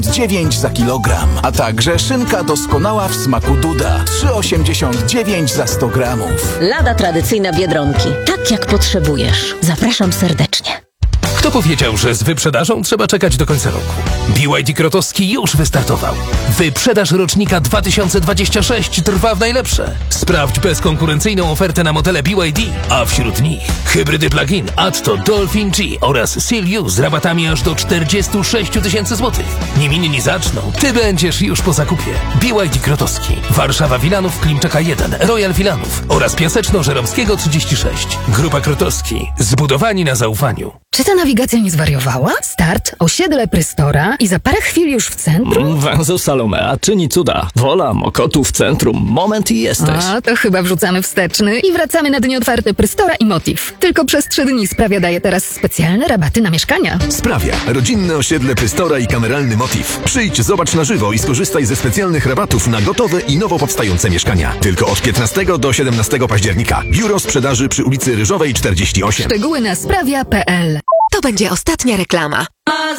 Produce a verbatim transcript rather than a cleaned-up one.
dziewięć za kilogram, a także szynka doskonała w smaku Duda trzy osiemdziesiąt dziewięć za sto gramów. Lada tradycyjna Biedronki. Tak jak potrzebujesz. Zapraszam serdecznie. Kto powiedział, że z wyprzedażą trzeba czekać do końca roku? B Y D Krotowski już wystartował. Wyprzedaż rocznika dwa tysiące dwudziesty szósty trwa w najlepsze. Sprawdź bezkonkurencyjną ofertę na modele B Y D, a wśród nich hybrydy plug-in Atto, Dolphin G oraz Seal U z rabatami aż do czterdzieści sześć tysięcy złotych. Nim inni zaczną, ty będziesz już po zakupie. B Y D Krotowski, Warszawa Wilanów, Klimczaka jeden, Royal Wilanów oraz Piaseczno-Żeromskiego trzydzieści sześć. Grupa Krotowski. Zbudowani na zaufaniu. Czy ta nawigacja nie zwariowała? Start, osiedle Prystora i za parę chwil już w centrum? Węzeł Salomea czyni cuda. Wola, Mokotu w centrum. Moment i jesteś. A, to chyba wrzucamy wsteczny i wracamy na dni otwarte Prystora i Motiv. Tylko przez trzy dni Sprawia daje teraz specjalne rabaty na mieszkania. Sprawia. Rodzinne osiedle Prystora i kameralny Motiv. Przyjdź, zobacz na żywo i skorzystaj ze specjalnych rabatów na gotowe i nowo powstające mieszkania. Tylko od piętnastego do siedemnastego października. Biuro sprzedaży przy ulicy Ryżowej czterdzieści osiem. Szczegóły na sprawia kropka p l. To będzie ostatnia reklama.